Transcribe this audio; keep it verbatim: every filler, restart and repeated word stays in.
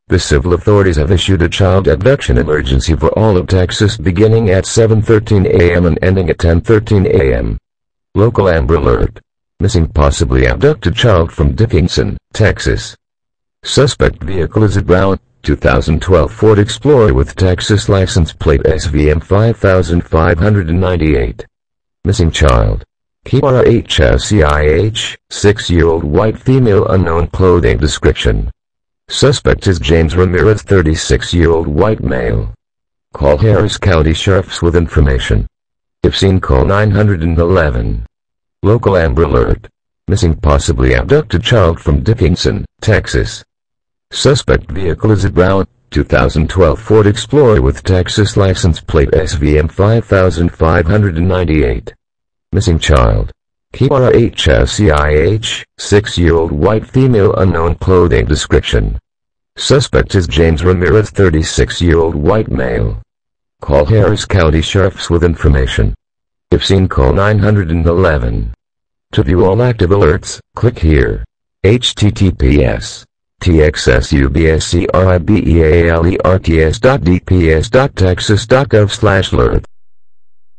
The civil authorities have issued a child abduction emergency for all of Texas beginning at seven thirteen a m and ending at ten thirteen a m Local Amber Alert. Missing possibly abducted child from Dickinson, Texas. Suspect vehicle is a brown, two thousand twelve Ford Explorer with Texas license plate S V M five five nine eight. Missing child. Kiara H S E I H, six-year-old white female unknown clothing description. Suspect is James Ramirez, thirty-six-year-old white male. Call Harris County Sheriff's with information. If seen, call nine one one. Local Amber Alert. Missing possibly abducted child from Dickinson, Texas. Suspect vehicle is a brown, two thousand twelve Ford Explorer with Texas license plate S V M five five nine eight. Missing child. Kiara H S E I H, six-year-old white female unknown clothing description. Suspect is James Ramirez, thirty-six-year-old white male. Call Harris County Sheriff's with information. If seen, call nine one one. To view all active alerts, click here. H T T P S. T X S U B S C R I B E A L E R T S dot D P S dot texas dot gov slash alert.